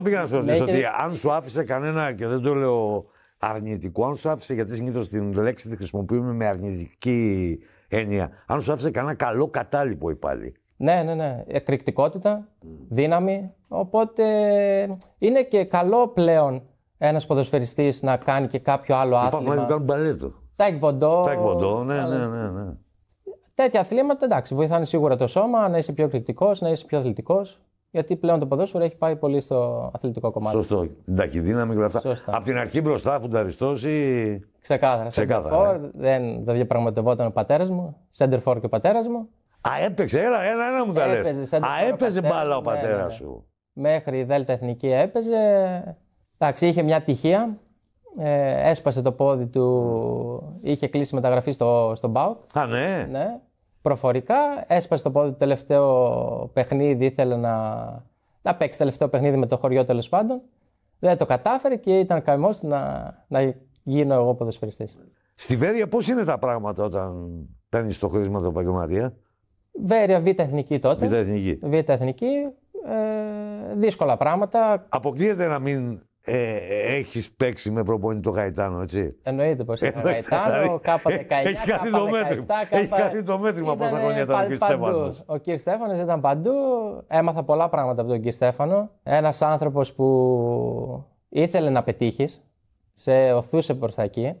Πήγα να σου ρωτήσω ότι αν σου άφησε κανένα, και δεν το λέω αρνητικό, αν σου άφησε, γιατί συνήθως την λέξη τη χρησιμοποιούμε με αρνητική έννοια, αν σου άφησε κανένα καλό κατάλοιπο ή πάλι. Ναι. Εκρηκτικότητα, δύναμη. Οπότε είναι και καλό πλέον ένας ποδοσφαιριστής να κάνει και κάποιο άλλο άθλημα. Υπάρχουν που κάνουν μπαλέτο. Τάικβοντό. Ναι. Τέτοια αθλήματα, εντάξει, βοηθάνε σίγουρα το σώμα να είσαι πιο εκρηκτικός, να είσαι πιο αθλητικός. Γιατί πλέον το ποδόσφαιρο έχει πάει πολύ στο αθλητικό κομμάτι. Σωστό. Την ταχυδύναμη και όλα αυτά. Από την αρχή μπροστά, φουνταριστός ή. Ξεκάθαρα. Δεν διαπραγματευόταν ο πατέρας μου. Σέντερφορ και ο πατέρας μου. Έπαιξε, ένα μου τα λες. Έπαιζε μπάλα ο πατέρας σου. Μέχρι η Δέλτα Εθνική έπαιζε. Εντάξει, είχε μια τυχεία. Έσπασε το πόδι του. Είχε κλείσει μεταγραφή στον ΠΑΟΚ. Ναι. Προφορικά. Έσπασε το πόδι του τελευταίο παιχνίδι. Ήθελε να παίξει τελευταίο παιχνίδι με το χωριό, τέλος πάντων. Δεν το κατάφερε και ήταν καημός να γίνω εγώ ποδοσφαιριστής. Στη Βέρεια πώς είναι τα πράγματα όταν παίρνεις το χρήσμα του επαγγελματία? Βέρεια Β' Εθνική τότε. Β' Εθνική. Δύσκολα πράγματα. Αποκλείεται να μην έχεις παίξει με προπονητή τον Γαϊτάνο, έτσι? Εννοείται πως είναι Γαϊτάνο, κάπα 19, έχει χαθεί το μέτρημα πόσα χρόνια ήταν ο κ. Στέφανος. Ο κ. Στέφανος ήταν παντού. Έμαθα πολλά πράγματα από τον κ. Στέφανο. Ένας άνθρωπος που ήθελε να πετύχεις, σε οθούσε προς τα εκεί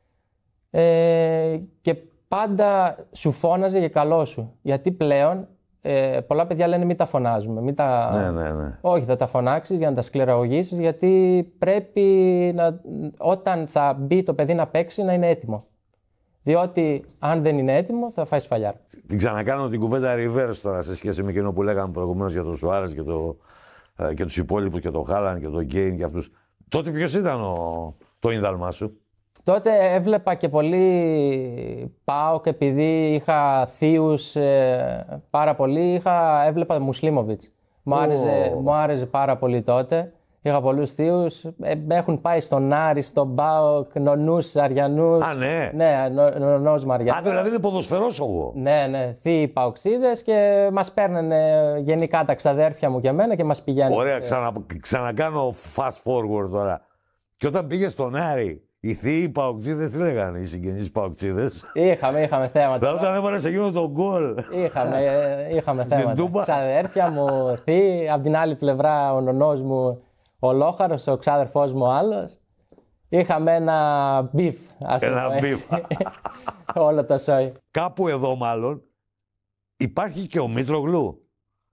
και πάντα σου φώναζε για καλό σου. Γιατί πλέον πολλά παιδιά λένε μην τα φωνάζουμε. Ναι. Όχι, θα τα φωνάξεις για να τα σκληραγωγήσεις, γιατί πρέπει όταν θα μπει το παιδί να παίξει να είναι έτοιμο. Διότι αν δεν είναι έτοιμο θα φάει σφαλιάρα. Την ξανακάνω την κουβέντα reverse τώρα σε σχέση με εκείνο που λέγαμε προηγουμένως για τον Σουάρες και τους υπόλοιπους και τον Χάλαν και τον Γκέιν και αυτούς. Τότε ποιος ήταν το ίνδαλμά σου? Τότε έβλεπα και πολύ ΠΑΟΚ, επειδή είχα θείους πάρα πολύ. Έβλεπα Μουσλίμοβιτς. Μου άρεσε πάρα πολύ τότε. Είχα πολλούς θείους. Έχουν πάει στον Άρη, στον ΠΑΟΚ, νονούς, αριανούς. Ναι, νονός Μαριανός. Δηλαδή είναι ποδοσφαιρός εγώ. Ναι, θείοι ΠΑΟΚσίδες και μας παίρνανε γενικά τα ξαδέρφια μου και εμένα και μας πηγαίνουν. Ωραία, ξανακάνω fast forward τώρα. Και όταν πήγε στον Άρη, οι θείοι Παοκτζίδες τι λέγανε, οι συγγενείς Παοκτζίδες? Είχαμε θέματα. Δηλαδή όταν έβαλες εκείνο τον γκολ. Είχαμε θέματα. Ξαδέρφια μου, θείοι, απ' την άλλη πλευρά ο νονός μου, ο Λόχαρος, ο ξάδερφός μου ο άλλος. Είχαμε ένα μπιφ, ας πούμε έτσι. Όλο το σόι. Κάπου εδώ μάλλον υπάρχει και ο Μήτρογλου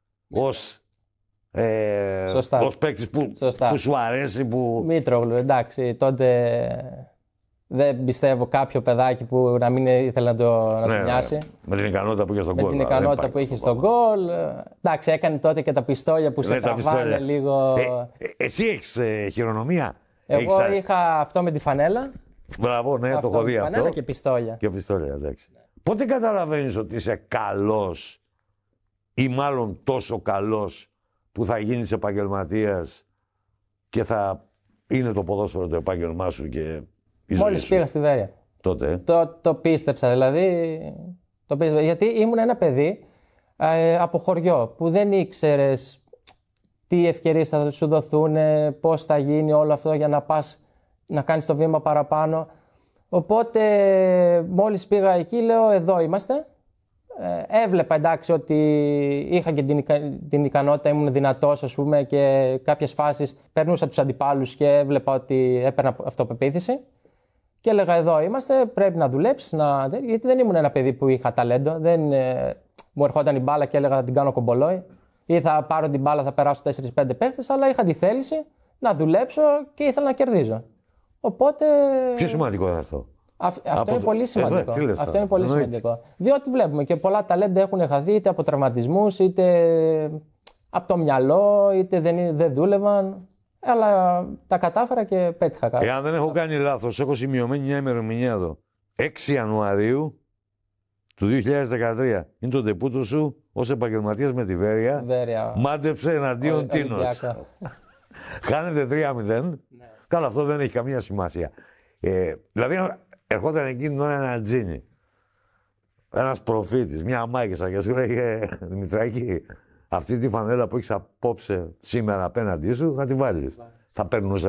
ως παίκτης που σου αρέσει. Μήτρογλου, εντάξει, τότε δεν πιστεύω κάποιο παιδάκι που να μην ήθελε να το νοιάσει. Με την ικανότητα που είχε στον γκολ. Με την ικανότητα που είχε στον γκολ. Εντάξει, έκανε τότε και τα πιστόλια που σε τραβάνε λίγο. Εσύ έχεις χειρονομία? Εγώ είχα αυτό με τη φανέλα. Μπράβο, ναι, το έχω δει αυτό. Φανέλα και πιστόλια. Και πιστόλια, εντάξει. Πότε καταλαβαίνεις ότι είσαι καλός ή μάλλον τόσο καλός που θα γίνεις επαγγελματίας και θα είναι το ποδόσφαιρο το επάγγελμά σου και η ζωή σου? Μόλις πήγα στη Βέρεια. Τότε. Το πίστεψα, δηλαδή. Γιατί ήμουν ένα παιδί από χωριό που δεν ήξερες τι ευκαιρίες θα σου δοθούν, πώς θα γίνει όλο αυτό για να πας να κάνεις το βήμα παραπάνω. Οπότε μόλις πήγα εκεί λέω εδώ είμαστε. Έβλεπα εντάξει ότι είχα και την ικανότητα, ήμουν δυνατός ας πούμε και κάποιες φάσεις περνούσα τους αντιπάλους και έβλεπα ότι έπαιρνα αυτοπεποίθηση και έλεγα εδώ είμαστε, πρέπει να δουλέψεις, γιατί δεν ήμουν ένα παιδί που είχα ταλέντο, μου ερχόταν η μπάλα και έλεγα θα την κάνω κομπολόι ή θα πάρω την μπάλα, θα περάσω 4-5 παίχτες, αλλά είχα τη θέληση να δουλέψω και ήθελα να κερδίζω. Οπότε... Πιο σημαντικό είναι αυτό. Αυτό είναι πολύ σημαντικό. Αυτό είναι πολύ σημαντικό. Διότι βλέπουμε και πολλά ταλέντα έχουν χαθεί είτε από τραυματισμούς, είτε από το μυαλό, είτε δεν δούλευαν. Αλλά τα κατάφερα και πέτυχα κάτι. Εάν δεν έχω κάνει λάθος, έχω σημειωμένη μια ημερομηνία εδώ. 6 Ιανουαρίου του 2013. Είναι το ντεπούτο σου ως επαγγελματίας με τη Βέρεια. Μάντεψε εναντίον Τίνος. Χάνετε 3-0. Καλά, αυτό δεν έχει καμία σημασία. Δηλαδή, ερχόταν εκείνη την ώρα ένα τζίνι. Ένας προφήτης, μια μάγισσα και σου λέγε Δημητράκη, αυτή τη φανέλα που έχεις απόψε σήμερα απέναντί σου θα τη βάλεις. Θα περνούσε